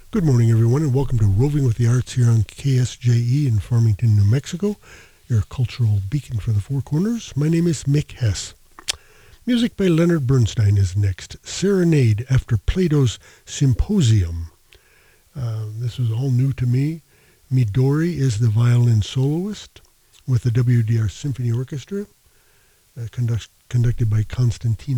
Good morning, everyone, and welcome to Roving with the Arts here on KSJE in Farmington, New Mexico, your cultural beacon for the Four Corners. My name is Mick Hess. Music by Leonard Bernstein is next. Serenade after Plato's Symposium. This was all new to me. Midori is the violin soloist with the WDR Symphony Orchestra, conducted by Konstantina